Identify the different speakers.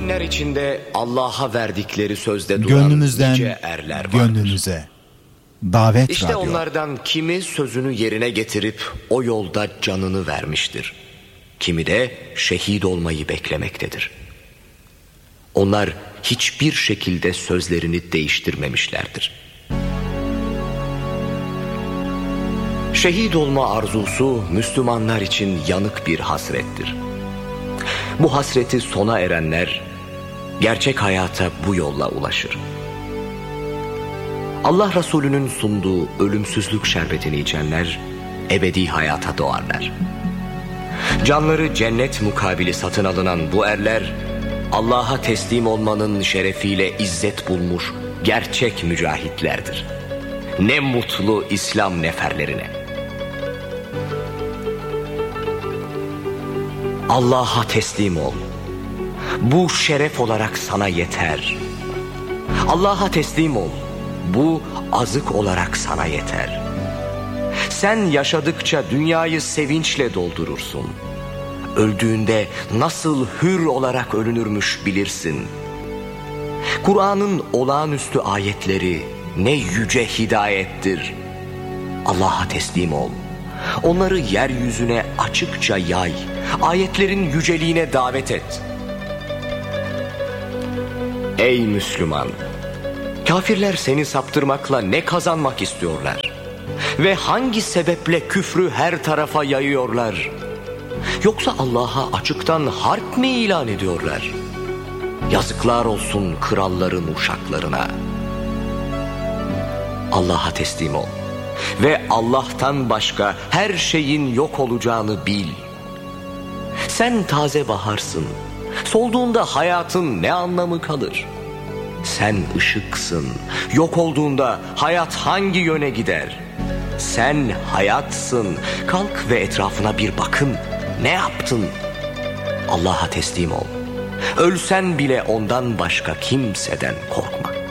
Speaker 1: Müminler içinde Allah'a verdikleri sözde duran
Speaker 2: gönlümüzden
Speaker 1: nice erler vardır.
Speaker 2: gönlünüze davet
Speaker 1: İşte
Speaker 2: radyo.
Speaker 1: onlardan kimi sözünü yerine getirip o yolda canını vermiştir. Kimi de şehit olmayı beklemektedir. Onlar hiçbir şekilde sözlerini değiştirmemişlerdir. Şehit olma arzusu Müslümanlar için yanık bir hasrettir. Bu hasreti sona erenler gerçek hayata bu yolla ulaşır. Allah Resulü'nün sunduğu ölümsüzlük şerbetini içenler ebedi hayata doğarlar. Canları cennet mukabili satın alınan bu erler Allah'a teslim olmanın şerefiyle izzet bulmuş gerçek mücahitlerdir. Ne mutlu İslam neferlerine. Allah'a teslim ol. Bu şeref olarak sana yeter. Allah'a teslim ol. Bu azık olarak sana yeter. Sen yaşadıkça dünyayı sevinçle doldurursun. Öldüğünde nasıl hür olarak ölünürmüş bilirsin. Kur'an'ın olağanüstü ayetleri ne yüce hidayettir. Allah'a teslim ol. Onları yeryüzüne açıkça yay. Ayetlerin yüceliğine davet et. Ey Müslüman! Kafirler seni saptırmakla ne kazanmak istiyorlar? Ve hangi sebeple küfrü her tarafa yayıyorlar? Yoksa Allah'a açıktan harp mi ilan ediyorlar? Yazıklar olsun kralların uşaklarına. Allah'a teslim ol. Ve Allah'tan başka her şeyin yok olacağını bil. Sen taze baharsın. Solduğunda hayatın ne anlamı kalır? Sen ışıksın. Yok olduğunda hayat hangi yöne gider? Sen hayatsın. Kalk ve etrafına bir bakın. Ne yaptın? Allah'a teslim ol. Ölsen bile ondan başka kimseden korkma.